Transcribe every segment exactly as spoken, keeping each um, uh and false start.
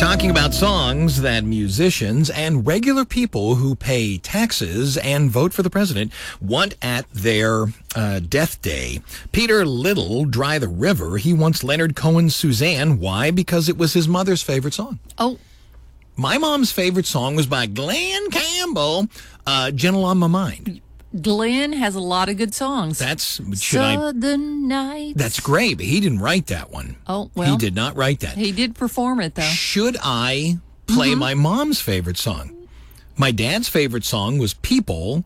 Talking about songs that musicians and regular people who pay taxes and vote for the president want at their uh, death day. Peter Little, Dry the River, he wants Leonard Cohen's Suzanne. Why? Because it was his mother's favorite song. Oh. My mom's favorite song was by Glenn Campbell, uh, Gentle on My Mind. Glenn has a lot of good songs. That's should I? Southern Nights. That's great, but he didn't write that one. Oh, well. He did not write that. He did perform it, though. Should I play Mm-hmm. my mom's favorite song? My dad's favorite song was People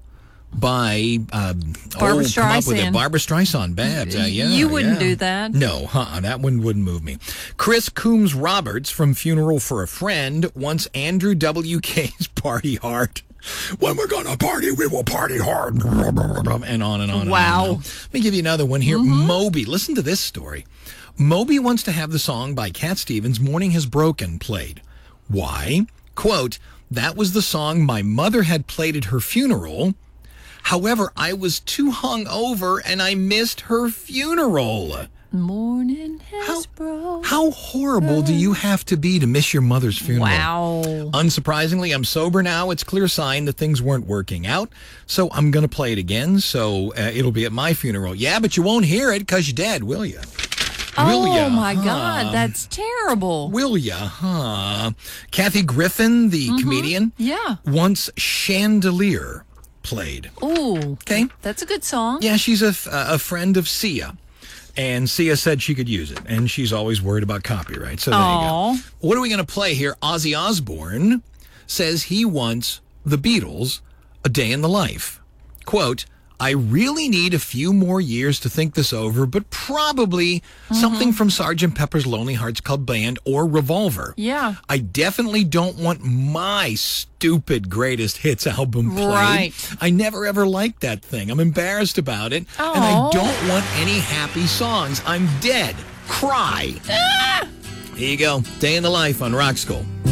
by um, Barbra oh, come up with it. Streisand. Barbra Streisand. Babs. Uh, yeah, You wouldn't yeah. do that. No, uh-uh, that one wouldn't move me. Chris Coombs Roberts from Funeral for a Friend wants Andrew W K's Party Hard. When we're gonna party, we will party hard. And on and on. Wow. And on. Let me give you another one here. Mm-hmm. Moby. Listen to this story. Moby wants to have the song by Cat Stevens, Morning Has Broken, played. Why? Quote, that was the song my mother had played at her funeral. However, I was too hung over and I missed her funeral. Morning has How, broken. how horrible do you have to be to miss your mother's funeral? Wow. Unsurprisingly, I'm sober now. It's clear sign that things weren't working out. So I'm going to play it again. So uh, it'll be at my funeral. Yeah, but you won't hear it because you're dead, will you? Will Oh, ya? my Huh? God. That's terrible. Will ya? Huh? Kathy Griffin, the comedian, Yeah. wants Chandelier played. Ooh. Okay. That's a good song. Yeah, she's a, f- a friend of Sia. And Sia said she could use it. And she's always worried about copyright. So there Aw. you go. What are we going to play here? Ozzy Osbourne says he wants the Beatles, A Day in the Life. Quote, I really need a few more years to think this over, but probably something from Sergeant Pepper's Lonely Hearts Club Band or Revolver. Yeah. I definitely don't want my stupid greatest hits album played. Right. I never ever liked that thing. I'm embarrassed about it. And I Aw. don't want any happy songs. I'm dead. Cry. Ah! Here you go. Day in the Life on Rock School.